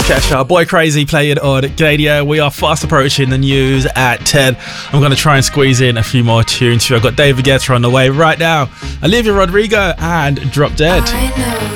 Kesha, Boy Crazy playing on Gadio. We are fast approaching the news at 10. I'm going to try and squeeze in a few more tunes. I've got David Guetta on the way right now. Olivia Rodrigo and Drop Dead. I know